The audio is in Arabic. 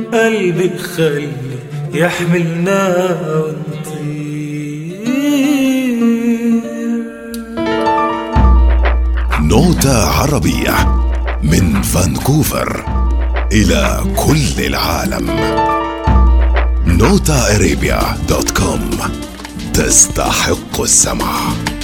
قلبي خلي يحملنا ونطير. نوتة عربية من فانكوفر إلى كل العالم. NotaArabia.com تستحق السمع.